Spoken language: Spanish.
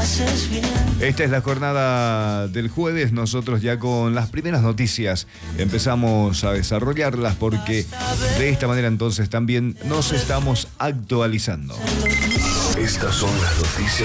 Esta es la jornada del jueves. Nosotros ya con las primeras noticias empezamos a desarrollarlas porque de esta manera entonces también nos estamos actualizando. Estas son las noticias